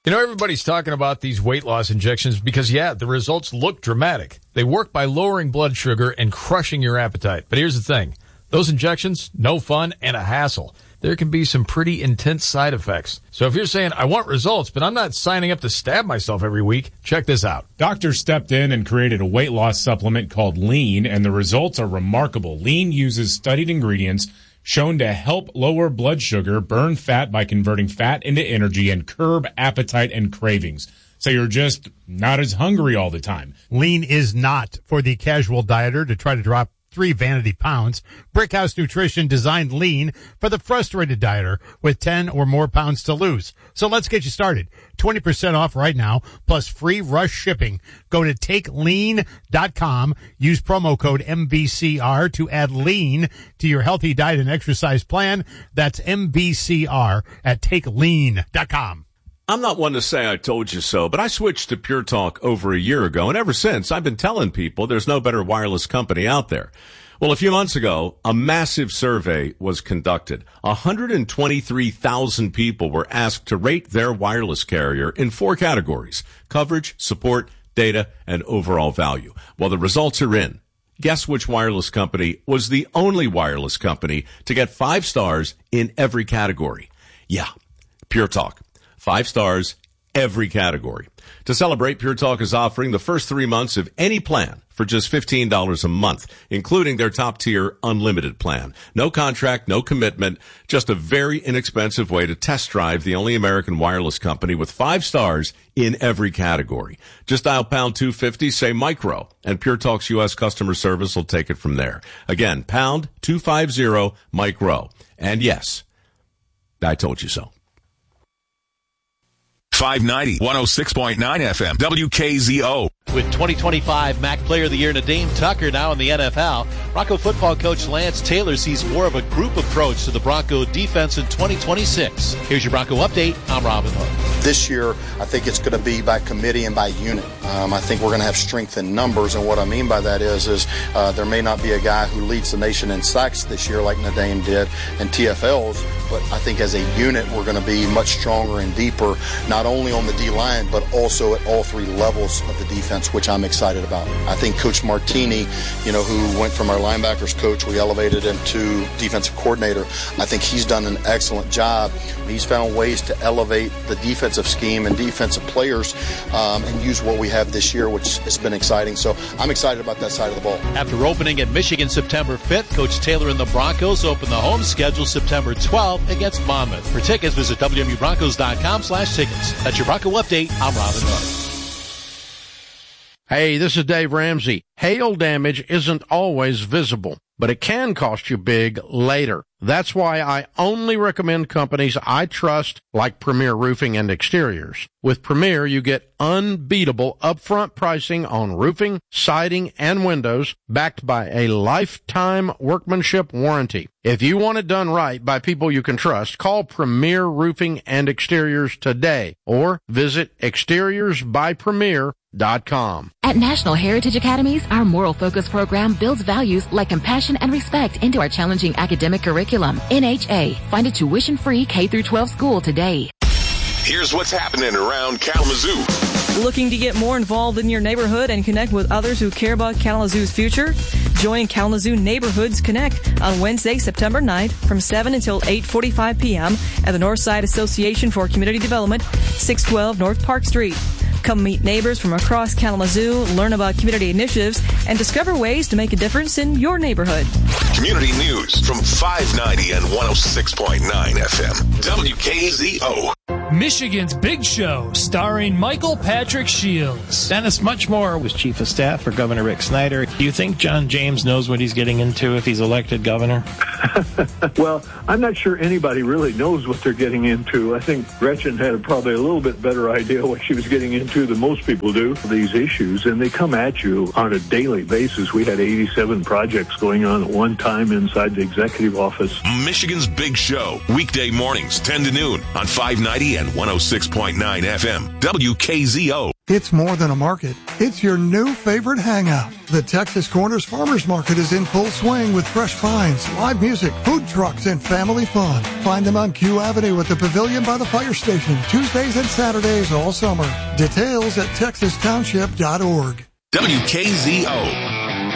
You know, everybody's talking about these weight loss injections because, yeah, the results look dramatic. They work by lowering blood sugar and crushing your appetite. But here's the thing. Those injections, no fun and a hassle. There can be some pretty intense side effects. So if you're saying, I want results, but I'm not signing up to stab myself every week, check this out. Doctors stepped in and created a weight loss supplement called Lean, and the results are remarkable. Lean uses studied ingredients shown to help lower blood sugar, burn fat by converting fat into energy, and curb appetite and cravings. So you're just not as hungry all the time. Lean is not for the casual dieter to try to drop 3 vanity pounds. Brickhouse Nutrition designed Lean for the frustrated dieter with 10 or more pounds to lose. So let's get you started. 20% off right now, plus free rush shipping. Go to TakeLean.com. Use promo code MBCR to add Lean to your healthy diet and exercise plan. That's MBCR at TakeLean.com. I'm not one to say I told you so, but I switched to Pure Talk over a year ago, and ever since, I've been telling people there's no better wireless company out there. Well, a few months ago, a massive survey was conducted. 123,000 people were asked to rate their wireless carrier in 4 categories: coverage, support, data, and overall value. Well, the results are in. Guess which wireless company was the only wireless company to get 5 stars in every category? Yeah, Pure Talk. 5 stars, every category. To celebrate, Pure Talk is offering the first 3 months of any plan for just $15 a month, including their top-tier unlimited plan. No contract, no commitment, just a very inexpensive way to test drive the only American wireless company with 5 stars in every category. Just dial pound 250, say micro, and Pure Talk's U.S. customer service will take it from there. Again, pound 250 micro. And yes, I told you so. 590, 106.9 FM, WKZO. With 2025 MAC Player of the Year Nadeem Tucker now in the NFL, Bronco football coach Lance Taylor sees more of a group approach to the Bronco defense in 2026. Here's your Bronco update. I'm Robin Hood. This year, I think it's going to be by committee and by unit. I think we're going to have strength in numbers, and what I mean by that is there may not be a guy who leads the nation in sacks this year like Nadeem did and TFLs, but I think as a unit we're going to be much stronger and deeper, not only on the D-line, but also at all 3 levels of the defense, which I'm excited about. I think Coach Martini, who went from our linebackers coach, we elevated him to defensive coordinator. I think he's done an excellent job. He's found ways to elevate the defensive scheme and defensive players and use what we have this year, which has been exciting. So I'm excited about that side of the ball. After opening at Michigan September 5th, Coach Taylor and the Broncos open the home schedule September 12th against Monmouth. For tickets, visit WMUBroncos.com/tickets. That's your Bronco update. I'm Robin Hood. Hey, this is Dave Ramsey. Hail damage isn't always visible, but it can cost you big later. That's why I only recommend companies I trust, like Premier Roofing and Exteriors. With Premier, you get unbeatable upfront pricing on roofing, siding, and windows, backed by a lifetime workmanship warranty. If you want it done right by people you can trust, call Premier Roofing and Exteriors today, or visit exteriorsbypremier.com. At National Heritage Academies, our moral focus program builds values like compassion and respect into our challenging academic curriculum. NHA. Find a tuition-free K-12 school today. Here's what's happening around Kalamazoo. Looking to get more involved in your neighborhood and connect with others who care about Kalamazoo's future? Join Kalamazoo Neighborhoods Connect on Wednesday, September 9th from 7 until 8:45 p.m. at the Northside Association for Community Development, 612 North Park Street. Come meet neighbors from across Kalamazoo, learn about community initiatives, and discover ways to make a difference in your neighborhood. Community news from 590 and 106.9 FM, WKZO. Michigan's Big Show, starring Michael Patrick Shields. Dennis Muchmore was Chief of Staff for Governor Rick Snyder. Do you think John James knows what he's getting into if he's elected governor? Well, I'm not sure anybody really knows what they're getting into. I think Gretchen had probably a little bit better idea what she was getting into than most people do for these issues, and they come at you on a daily basis. We had 87 projects going on at one time inside the executive office. Michigan's Big Show, weekday mornings, 10 to noon on 590 590 and 106.9 FM, WKZO. It's more than a market. It's your new favorite hangout. The Texas Corners Farmers Market is in full swing with fresh finds, live music, food trucks, and family fun. Find them on Q Avenue at the Pavilion by the fire station, Tuesdays and Saturdays all summer. Details at texastownship.org. WKZO.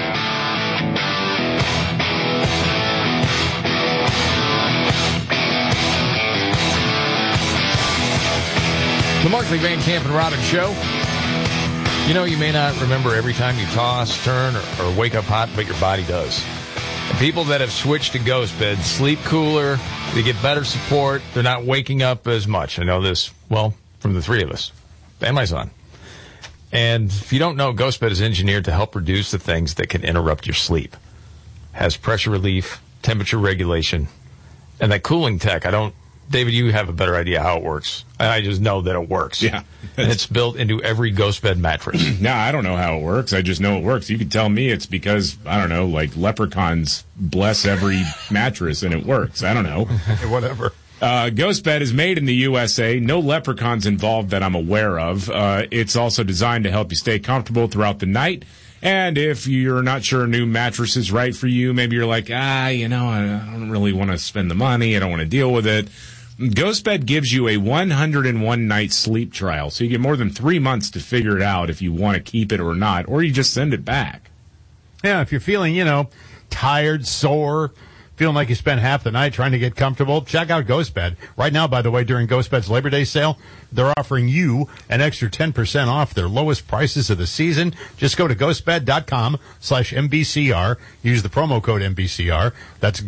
The Markley, Van Camp, and Robbins Show. You know, you may not remember every time you toss, turn, or wake up hot, but your body does. And people that have switched to Ghost Bed sleep cooler, they get better support, they're not waking up as much. I know this, well, from the three of us, and my son. And if you don't know, Ghost Bed is engineered to help reduce the things that can interrupt your sleep. Has pressure relief, temperature regulation, and that cooling tech. David, you have a better idea how it works. I just know that it works. Yeah. And it's built into every Ghost Bed mattress. No, I don't know how it works. I just know it works. You could tell me it's because, I don't know, like leprechauns bless every mattress and it works. I don't know. Whatever. Ghost Bed is made in the USA. No leprechauns involved that I'm aware of. It's also designed to help you stay comfortable throughout the night. And if you're not sure a new mattress is right for you, maybe you're like, I don't really want to spend the money. I don't want to deal with it. Ghost Bed gives you a 101-night sleep trial, so you get more than 3 months to figure it out if you want to keep it or not, or you just send it back. Yeah, if you're feeling, tired, sore, feeling like you spent half the night trying to get comfortable, check out Ghost Bed. Right now, by the way, during Ghost Bed's Labor Day sale, they're offering you an extra 10% off their lowest prices of the season. Just go to ghostbed.com/MBCR. Use the promo code MBCR. That's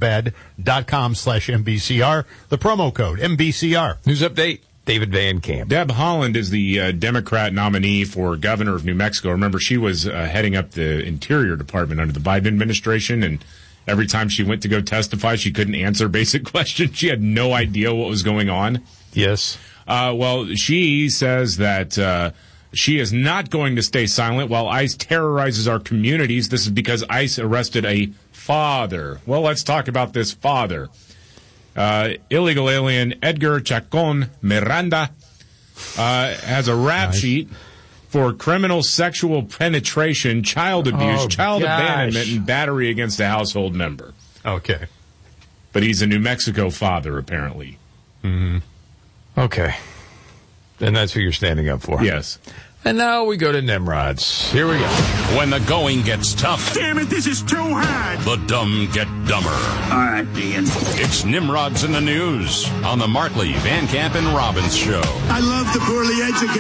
ghostbed.com/MBCR. The promo code MBCR. News update. David Van Camp. Deb Haaland is the Democrat nominee for governor of New Mexico. Remember, she was heading up the Interior Department under the Biden administration, and every time she went to go testify, she couldn't answer basic questions. She had no idea what was going on. Yes. Well, she says that she is not going to stay silent while ICE terrorizes our communities. This is because ICE arrested a father. Well, let's talk about this father. Illegal alien Edgar Chacon Miranda has a rap sheet for criminal sexual penetration, child abuse, abandonment, and battery against a household member. Okay. But he's a New Mexico father, apparently. Mm-hmm. Okay. And that's who you're standing up for. Yes. And now we go to Nimrod's. Here we go. When the going gets tough. Damn it, this is too hard. The dumb get dumber. All right, Ian. It's Nimrod's in the News on the Markley, Van Camp, and Robbins Show. I love the poorly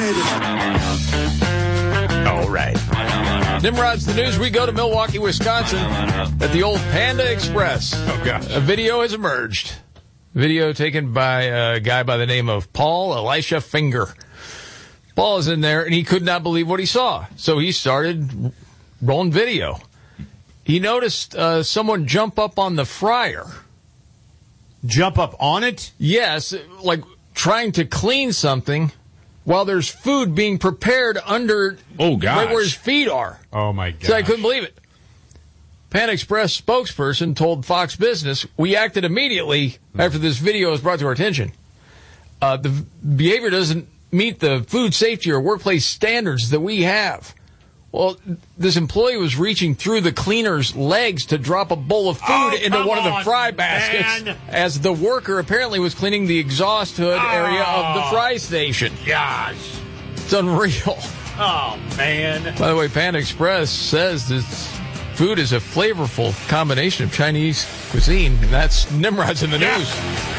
educated. All right. Nimrod's the News. We go to Milwaukee, Wisconsin at the old Panda Express. Oh, gosh. A video has emerged. Video taken by a guy by the name of Paul Elisha Finger. Paul is in there, and he could not believe what he saw. So he started rolling video. He noticed someone jump up on the fryer. Jump up on it? Yes, like trying to clean something while there's food being prepared under right where his feet are. Oh, my God. So I couldn't believe it. Pan Express spokesperson told Fox Business, we acted immediately after this video was brought to our attention. The behavior doesn't meet the food safety or workplace standards that we have. Well, this employee was reaching through the cleaner's legs to drop a bowl of food into one of the fry baskets as the worker apparently was cleaning the exhaust hood area of the fry station. Gosh. It's unreal. Oh, man. By the way, Pan Express says this food is a flavorful combination of Chinese cuisine, and that's Nimrod's in the News.